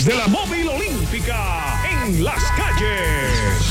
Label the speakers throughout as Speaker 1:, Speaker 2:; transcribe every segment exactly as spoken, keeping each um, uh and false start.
Speaker 1: De la móvil olímpica en las calles.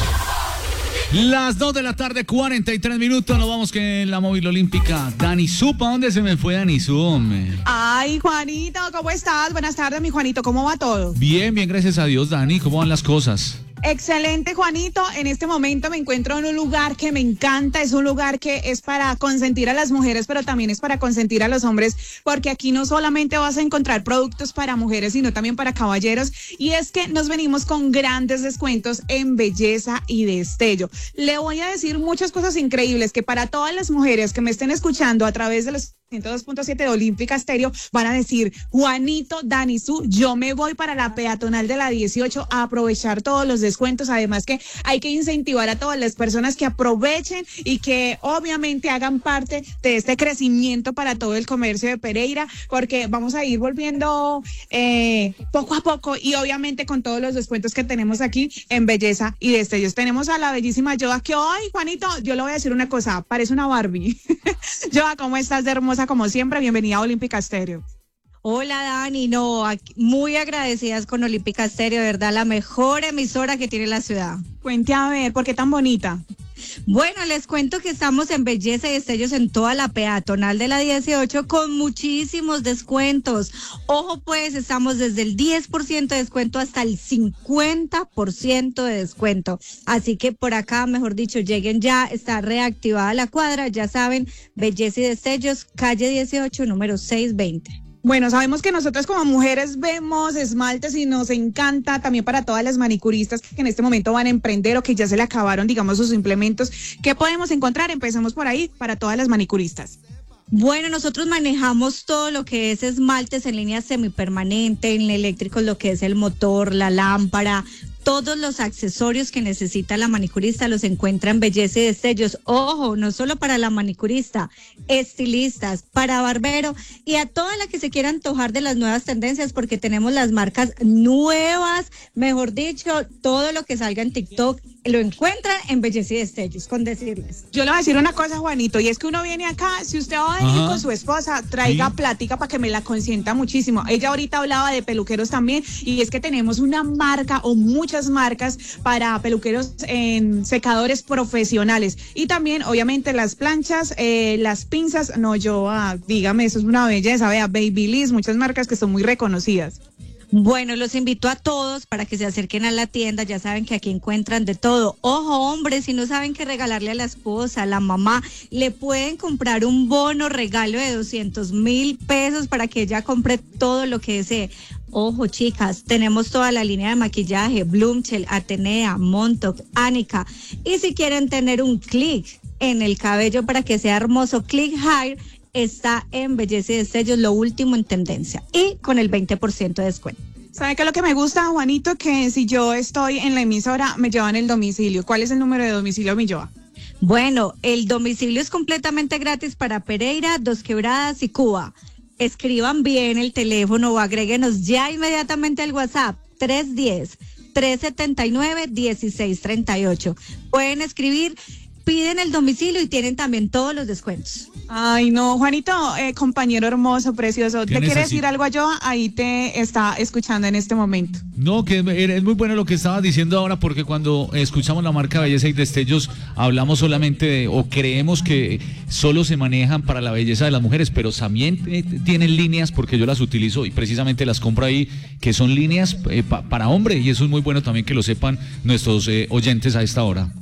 Speaker 2: Las dos de la tarde, cuarenta y tres minutos. Nos vamos que en la móvil olímpica. Dani Su, ¿para dónde se me fue Dani Su, hombre?
Speaker 3: Ay, Juanito, ¿cómo estás? Buenas tardes, mi Juanito, ¿cómo va todo?
Speaker 2: Bien, bien, gracias a Dios, Dani. ¿Cómo van las cosas?
Speaker 3: Excelente, Juanito. En este momento me encuentro en un lugar que me encanta. Es un lugar que es para consentir a las mujeres, pero también es para consentir a los hombres, porque aquí no solamente vas a encontrar productos para mujeres, sino también para caballeros. Y es que nos venimos con grandes descuentos en belleza y destello. Le voy a decir muchas cosas increíbles que para todas las mujeres que me estén escuchando a través de los ciento dos punto siete de Olímpica Estéreo van a decir: Juanito, Dani Su, yo me voy para la peatonal de la dieciocho a aprovechar todos los descuentos. Además que hay que incentivar a todas las personas que aprovechen y que obviamente hagan parte de este crecimiento para todo el comercio de Pereira, porque vamos a ir volviendo eh, poco a poco y obviamente con todos los descuentos que tenemos aquí en belleza y destellos. Tenemos a la bellísima Joa, que hoy, Juanito, yo le voy a decir una cosa, parece una Barbie. Joa, ¿cómo estás de hermosa como siempre? Bienvenida a Olímpica Estéreo.
Speaker 4: Hola Dani, no, aquí, muy agradecidas con Olímpica Estéreo, de verdad, la mejor emisora que tiene la ciudad.
Speaker 3: Cuente a ver, ¿por qué tan bonita?
Speaker 4: Bueno, les cuento que estamos en belleza y destellos en toda la peatonal de la dieciocho con muchísimos descuentos. Ojo pues, estamos desde el diez por ciento de descuento hasta el cincuenta por ciento de descuento. Así que por acá, mejor dicho, lleguen ya, está reactivada la cuadra, ya saben, belleza y destellos, calle dieciocho, número seiscientos veinte.
Speaker 3: Bueno, sabemos que nosotras como mujeres vemos esmaltes y nos encanta también para todas las manicuristas que en este momento van a emprender o que ya se le acabaron, digamos, sus implementos. ¿Qué podemos encontrar? Empezamos por ahí para todas las manicuristas.
Speaker 4: Bueno, nosotros manejamos todo lo que es esmaltes en línea semipermanente, en eléctricos, lo que es el motor, la lámpara. Todos los accesorios que necesita la manicurista los encuentra en belleza y destellos. Ojo, no solo para la manicurista, estilistas, para barbero y a toda la que se quiera antojar de las nuevas tendencias, porque tenemos las marcas nuevas, mejor dicho, todo lo que salga en TikTok lo encuentra en belleza y destellos, con decirles.
Speaker 3: Yo le voy a decir una cosa, Juanito, y es que uno viene acá, si usted va a venir
Speaker 2: Ajá.
Speaker 3: con su esposa, traiga
Speaker 2: Sí.
Speaker 3: plática para que me la consienta muchísimo. Ella ahorita hablaba de peluqueros también, y es que tenemos una marca o muchas marcas para peluqueros en secadores profesionales. Y también, obviamente, las planchas, eh, las pinzas, no, yo, ah, dígame, eso es una belleza, vea, Babyliss, muchas marcas que son muy reconocidas.
Speaker 4: Bueno, los invito a todos para que se acerquen a la tienda, ya saben que aquí encuentran de todo. Ojo, hombres, si no saben qué regalarle a la esposa, a la mamá, le pueden comprar un bono regalo de doscientos mil pesos para que ella compre todo lo que desee. Ojo, chicas, tenemos toda la línea de maquillaje, Blumchel, Atenea, Montauk, Anika. Y si quieren tener un click en el cabello para que sea hermoso, Click Hair está en belleza y destellos, lo último en tendencia y con el veinte por ciento de descuento.
Speaker 3: ¿Sabe qué es lo que me gusta, Juanito? Que si yo estoy en la emisora, me llevan el domicilio. ¿Cuál es el número de domicilio, mi Joa?
Speaker 4: Bueno, el domicilio es completamente gratis para Pereira, Dos Quebradas y Cuba. Escriban bien el teléfono o agréguenos ya inmediatamente al WhatsApp tres uno cero, tres siete nueve, uno seis tres ocho. Pueden escribir, piden el domicilio y tienen también todos los descuentos.
Speaker 3: Ay, no, Juanito, eh, compañero hermoso, precioso. ¿Te quiere decir algo a Joa? Ahí te está escuchando en este momento.
Speaker 2: No, que es muy bueno lo que estabas diciendo ahora, porque cuando escuchamos la marca Belleza y Destellos hablamos solamente de, o creemos que solo se manejan para la belleza de las mujeres, pero también eh, tienen líneas, porque yo las utilizo y precisamente las compro ahí, que son líneas eh, pa, para hombre, y eso es muy bueno también que lo sepan nuestros eh, oyentes a esta hora.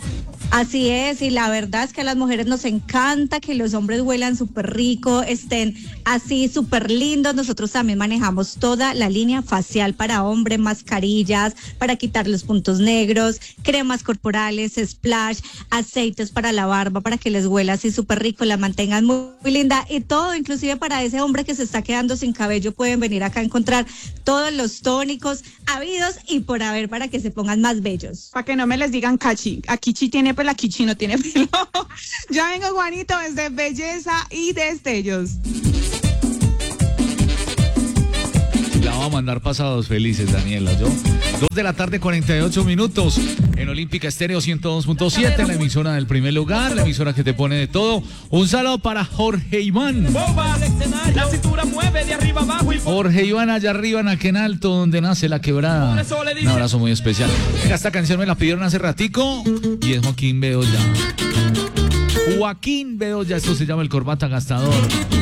Speaker 4: Así es, y la verdad es que a las mujeres nos encanta que los hombres huelan súper rico, estén así súper lindos. Nosotros también manejamos toda la línea facial para hombre, mascarillas para quitar los puntos negros, cremas corporales, splash, aceites para la barba, para que les huela así súper rico, la mantengan muy, muy linda y todo, inclusive para ese hombre que se está quedando sin cabello, pueden venir acá a encontrar todos los tónicos habidos y por haber para que se pongan más bellos.
Speaker 3: Para que no me les digan cachi, aquí chi tiene pelo, aquí chi no tiene pelo. Ya vengo, Juanito, desde Belleza y Destellos.
Speaker 2: La vamos a mandar pasados felices, Daniela. Yo, dos de la tarde, cuarenta y ocho minutos, en Olímpica Estéreo ciento dos punto siete, la emisora del primer lugar, la emisora que te pone de todo. Un saludo para Jorge Iván.
Speaker 5: La cintura mueve de arriba abajo y
Speaker 2: Jorge Iván, allá arriba en aquel alto donde nace la quebrada. Un abrazo muy especial. Esta canción me la pidieron hace ratico y es Joaquín Bedoya. Joaquín Bedoya, esto se llama El Corbata Gastador.